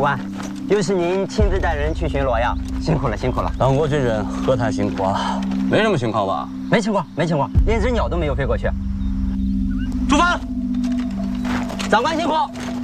官，又是您亲自带人去巡逻呀，辛苦了，辛苦了。 当过军人何谈辛苦啊？没什么情况吧？ 没情况，没情况，连只鸟都没有飞过去。 出发！ 长官辛苦。